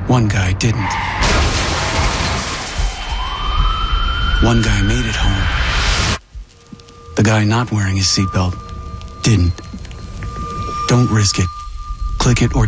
One guy didn't. One guy made it home. The guy not wearing his seatbelt didn't. Don't risk it. Click it or